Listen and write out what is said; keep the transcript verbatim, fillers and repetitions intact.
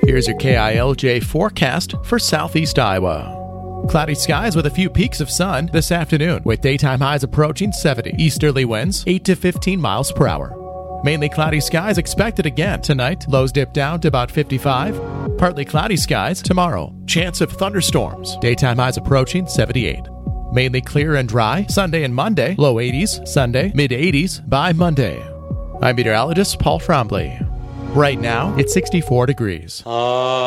Here's your K I L J forecast for southeast Iowa. Cloudy skies with a few peaks of sun this afternoon, with daytime highs approaching seventy. Easterly winds eight to fifteen miles per hour. Mainly cloudy skies expected again tonight. Lows dip down to about fifty-five. Partly cloudy skies tomorrow. Chance of thunderstorms. Daytime highs approaching seventy-eight. Mainly clear and dry Sunday and Monday. Low eighties Sunday, mid eighties by Monday. I'm meteorologist Paul Trombley. Right now, it's sixty-four degrees. Uh.